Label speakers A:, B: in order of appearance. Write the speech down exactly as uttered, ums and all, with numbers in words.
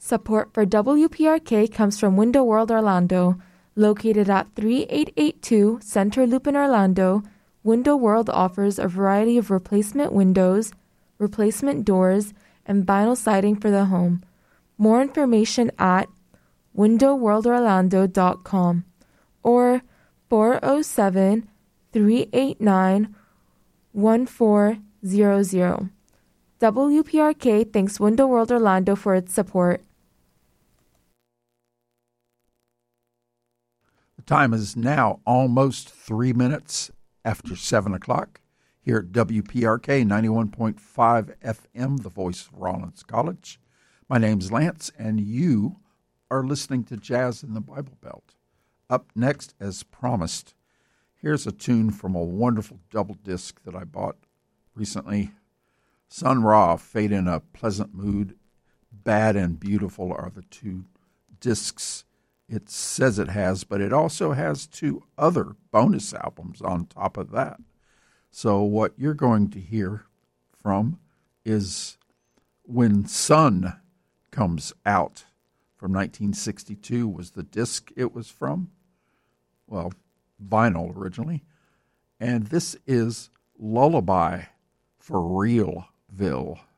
A: Support for W P R K comes from Window World Orlando. Located at thirty-eight eighty-two Center Loop in Orlando, Window World offers a variety of replacement windows, replacement doors, and vinyl siding for the home. More information at window world orlando dot com or four oh seven, three eight nine, one four zero zero. W P R K thanks Window World Orlando for its support.
B: The time is now almost three minutes after seven o'clock here at W P R K ninety-one point five F M, the voice of Rollins College. My name's Lance, and you are listening to Jazz in the Bible Belt. Up next, as promised, here's a tune from a wonderful double disc that I bought recently. Sun Ra, Fate in a Pleasant Mood, Bad and Beautiful are the two discs it says it has, but it also has two other bonus albums on top of that. So what you're going to hear from is When Sun Comes Out from nineteen sixty-two was the disc it was from. Well, vinyl originally. And this is Lullaby for Realville.